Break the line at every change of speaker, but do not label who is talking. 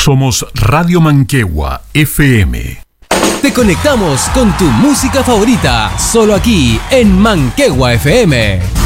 Somos Radio Manquehue FM.
Te conectamos con tu música favorita, solo aquí en Manquehue FM.